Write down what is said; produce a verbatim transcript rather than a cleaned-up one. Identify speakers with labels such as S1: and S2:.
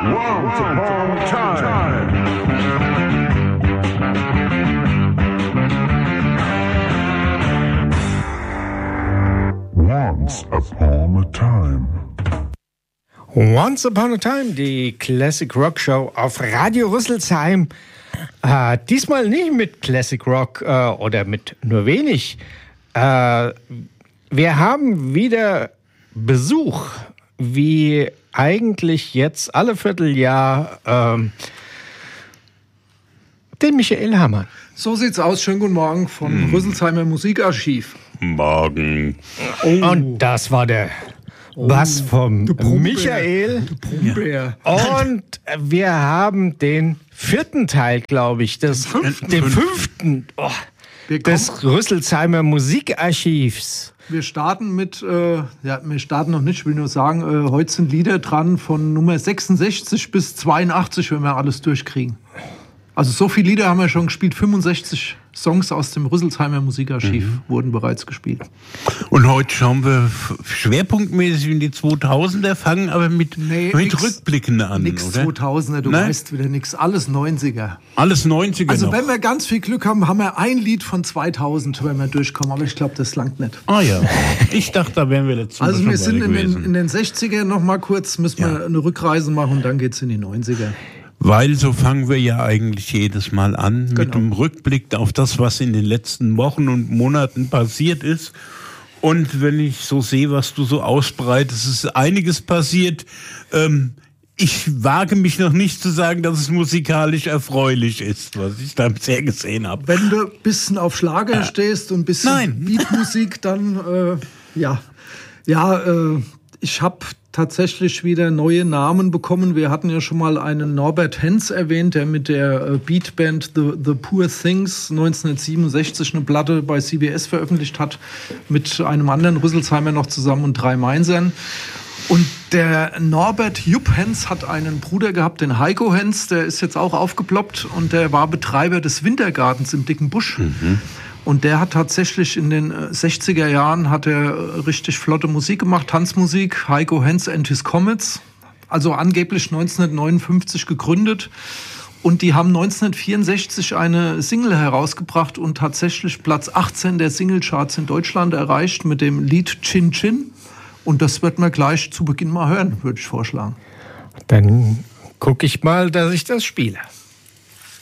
S1: Once upon a time. Once upon a time.
S2: Once upon a time, die Classic Rock Show auf Radio Rüsselsheim. Äh, diesmal nicht mit Classic Rock äh, oder mit nur wenig. Äh, wir haben wieder Besuch, wie eigentlich jetzt alle Vierteljahr, äh, den Michael Hammann.
S3: So sieht's aus. Schönen guten Morgen vom hm. Rüsselsheimer Musikarchiv.
S4: Morgen.
S2: Oh. Und das war der oh. Bass vom Michael.
S3: Ja.
S2: Und wir haben den vierten Teil, glaube ich, des,
S3: fünften.
S2: den fünften oh, des Rüsselsheimer Musikarchivs.
S3: Wir starten mit, äh, ja, wir starten noch nicht, ich will nur sagen, äh, heute sind Lieder dran von Nummer sechsundsechzig bis zweiundachtzig, wenn wir alles durchkriegen. Also so viele Lieder haben wir schon gespielt, fünfundsechzig Songs aus dem Rüsselsheimer Musikarchiv mhm. wurden bereits gespielt.
S4: Und heute schauen wir schwerpunktmäßig in die zweitausender, fangen aber mit,
S3: nee,
S4: mit
S3: nix,
S4: Rückblicken an,
S3: nix
S4: oder?
S3: zweitausender, du
S4: Nein?
S3: weißt wieder nix, alles neunziger.
S4: Alles neunziger
S3: Also
S4: noch.
S3: wenn wir ganz viel Glück haben, haben wir ein Lied von zweitausend, wenn wir durchkommen, aber ich glaube, das langt nicht.
S4: Ah ja, ich dachte, da wären wir letztes Mal
S3: Also
S4: schon
S3: wir sind in
S4: gewesen.
S3: den, in den sechzigern noch mal kurz, müssen ja. wir eine Rückreise machen und dann geht's in die neunziger.
S4: Weil so fangen wir ja eigentlich jedes Mal an, genau. mit dem Rückblick auf das, was in den letzten Wochen und Monaten passiert ist. Und wenn ich so sehe, was du so ausbreitest, ist einiges passiert. Ähm, ich wage mich noch nicht zu sagen, dass es musikalisch erfreulich ist, was ich da bisher gesehen habe.
S3: Wenn du ein bisschen auf Schlager äh, stehst und ein bisschen
S4: nein.
S3: Beatmusik, dann äh, ja. Ja, äh, ich habe tatsächlich wieder neue Namen bekommen. Wir hatten ja schon mal einen Norbert Henz erwähnt, der mit der Beatband The, The Poor Things neunzehnhundertsiebenundsechzig eine Platte bei C B S veröffentlicht hat, mit einem anderen Rüsselsheimer noch zusammen und drei Mainzern. Und der Norbert Jupp Henz hat einen Bruder gehabt, den Heiko Henz, der ist jetzt auch aufgeploppt und der war Betreiber des Wintergartens im Dicken Busch. Mhm. Und der hat tatsächlich in den sechziger Jahren hat er richtig flotte Musik gemacht, Tanzmusik, Heiko Henz and his Comets, also angeblich neunzehnhundertneunundfünfzig gegründet. Und die haben neunzehnhundertvierundsechzig eine Single herausgebracht und tatsächlich Platz achtzehn der Singlecharts in Deutschland erreicht mit dem Lied Chin Chin. Und das wird man gleich zu Beginn mal hören, würde ich vorschlagen.
S2: Dann gucke ich mal, dass ich das spiele.